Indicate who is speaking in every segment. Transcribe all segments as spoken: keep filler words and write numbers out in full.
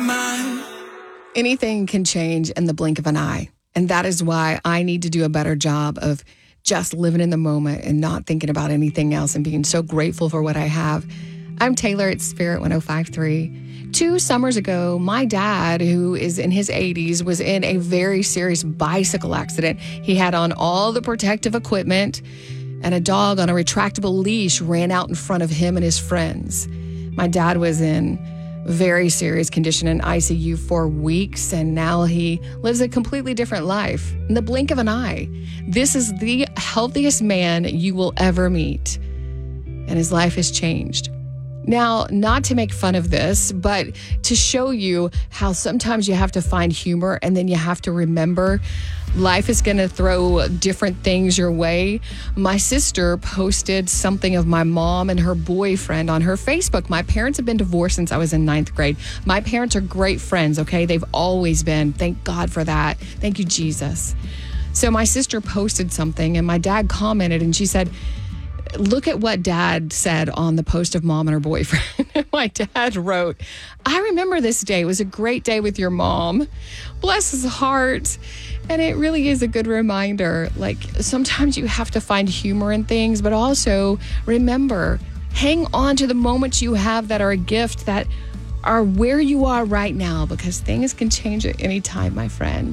Speaker 1: mind.
Speaker 2: Anything can change in the blink of an eye. And that is why I need to do a better job of just living in the moment and not thinking about anything else and being so grateful for what I have. I'm Taylor at Spirit one oh five point three. Two summers ago, my dad, who is in his eighties, was in a very serious bicycle accident. He had on all the protective equipment, and a dog on a retractable leash ran out in front of him and his friends. My dad was in very serious condition in I C U for weeks, and now he lives a completely different life in the blink of an eye. This is the healthiest man you will ever meet, and his life has changed. Now, not to make fun of this, but to show you how sometimes you have to find humor and then you have to remember life is going to throw different things your way. My sister posted something of my mom and her boyfriend on her Facebook. My parents have been divorced since I was in ninth grade. My parents are great friends, okay? They've always been. Thank God for that. Thank you, Jesus. So my sister posted something and my dad commented and she said, look at what dad said on the post of mom and her boyfriend. My dad wrote, I remember this day. It was a great day with your mom. Bless his heart. And it really is a good reminder. Like, sometimes you have to find humor in things, but also remember, hang on to the moments you have that are a gift, that are where you are right now, because things can change at any time, my friend.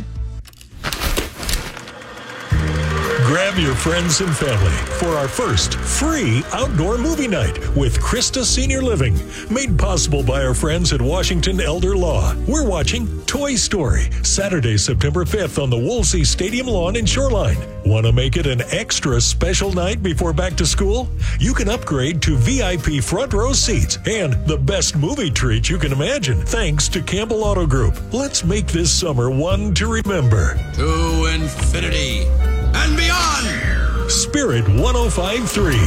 Speaker 3: Grab your friends and family for our first free outdoor movie night with Krista Senior Living, made possible by our friends at Washington Elder Law. We're watching Toy Story, Saturday, September fifth on the Woolsey Stadium lawn in Shoreline. Want to make it an extra special night before back to school? You can upgrade to V I P front row seats and the best movie treat you can imagine, thanks to Campbell Auto Group. Let's make this summer one to remember.
Speaker 1: To infinity and beyond.
Speaker 3: Spirit one oh five point three.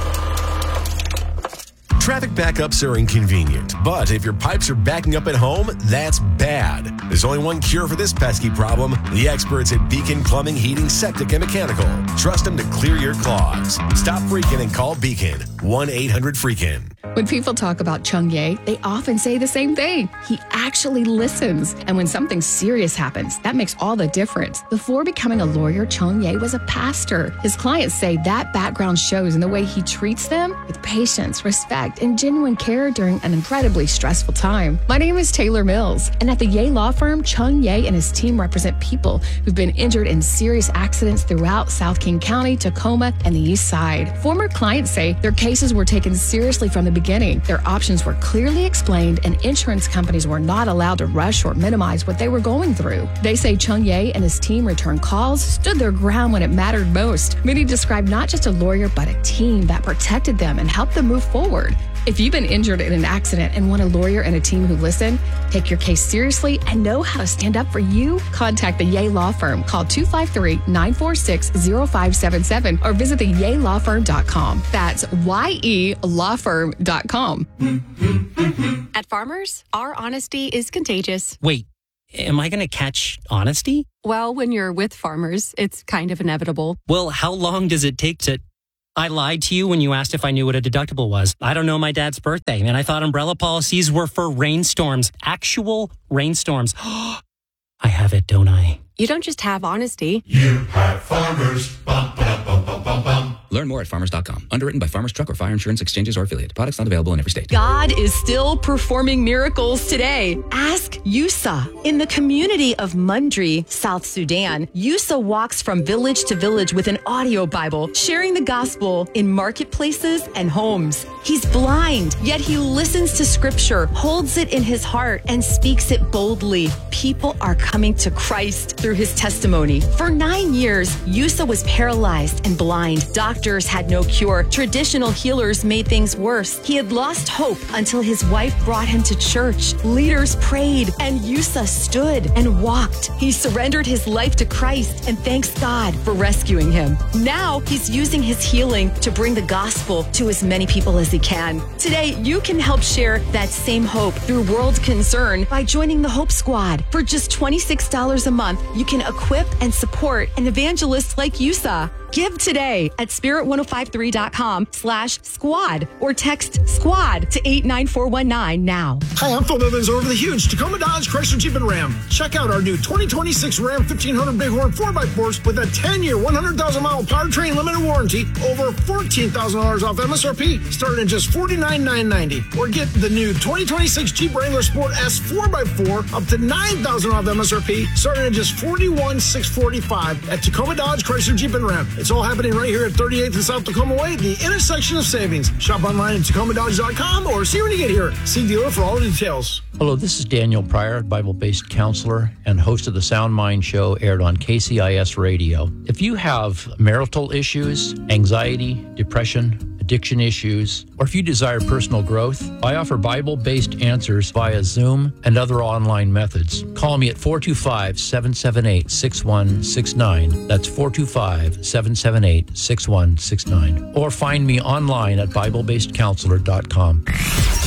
Speaker 4: Traffic backups are inconvenient, but if your pipes are backing up at home, that's bad. There's only one cure for this pesky problem: the experts at Beacon Plumbing, Heating, Septic, and Mechanical. Trust them to clear your clogs. Stop freaking and call Beacon. one eight hundred freakin'.
Speaker 2: When people talk about Chung Ye, they often say the same thing. He actually listens. And when something serious happens, that makes all the difference. Before becoming a lawyer, Chung Ye was a pastor. His clients say that background shows in the way he treats them with patience, respect, and genuine care during an incredibly stressful time. My name is Taylor Mills, and at the Ye Law Firm, Chung Ye and his team represent people who've been injured in serious accidents throughout South King County, Tacoma, and the East Side. Former clients say their cases were taken seriously from the beginning. Their options were clearly explained, and insurance companies were not allowed to rush or minimize what they were going through. They say Chung Ye and his team returned calls, stood their ground when it mattered most. Many described not just a lawyer, but a team that protected them and helped them move forward. If you've been injured in an accident and want a lawyer and a team who listen, take your case seriously, and know how to stand up for you, contact the Ye Law Firm. Call two five three, nine four six, zero five seven seven or visit the ye law firm dot com. That's Y E law firm dot com.
Speaker 5: At Farmers, our honesty is contagious.
Speaker 6: Wait, am I going to catch honesty?
Speaker 5: Well, when you're with Farmers, it's kind of inevitable.
Speaker 6: Well, how long does it take to... I lied to you when you asked if I knew what a deductible was. I don't know my dad's birthday, and I thought umbrella policies were for rainstorms. Actual rainstorms. I have it, don't I?
Speaker 5: You don't just have honesty.
Speaker 1: You have Farmers. Bum, bum, bum, bum, bum, bum.
Speaker 7: Learn more at farmers dot com. Underwritten by Farmers Truck or Fire Insurance Exchanges or Affiliate. Products not available in every state.
Speaker 8: God is still performing miracles today. Ask Yusa. In the community of Mundri, South Sudan, Yusa walks from village to village with an audio Bible, sharing the gospel in marketplaces and homes. He's blind, yet he listens to scripture, holds it in his heart, and speaks it boldly. People are coming to Christ through his testimony. For nine years, Yusa was paralyzed and blind. Doctors had no cure. Traditional healers made things worse. He had lost hope until his wife brought him to church. Leaders prayed, and Yusa stood and walked. He surrendered his life to Christ and thanks God for rescuing him. Now he's using his healing to bring the gospel to as many people as he can. Today, you can help share that same hope through World Concern by joining the Hope Squad. For just twenty-six dollars a month, you can equip and support an evangelist like Yusa. Give today at spirit ten fifty-three dot com slash squad or text squad to eight nine four one nine now.
Speaker 9: Hi, I'm Phil Bivens over the huge Tacoma Dodge Chrysler Jeep and Ram. Check out our new twenty twenty-six Ram fifteen hundred Bighorn four by fours with a ten-year, one hundred thousand mile powertrain limited warranty, over fourteen thousand dollars off M S R P, starting at just forty-nine thousand nine hundred ninety dollars. Or get the new twenty twenty-six Jeep Wrangler Sport S four by four up to nine thousand dollars off M S R P, starting at just forty-one thousand six hundred forty-five dollars at Tacoma Dodge Chrysler Jeep and Ram. It's all happening right here at thirty-eighth and South Tacoma Way, the intersection of savings. Shop online at tacoma dodge dot com or see when you get here. See dealer for all the details.
Speaker 10: Hello, this is Daniel Pryor, Bible-based counselor and host of the Sound Mind Show, aired on K C I S Radio. If you have marital issues, anxiety, depression, addiction issues, or if you desire personal growth, I offer Bible-based answers via Zoom and other online methods. Call me at four two five, seven seven eight, six one six nine. That's four two five, seven seven eight, six one six nine. Or find me online at bible based counselor dot com.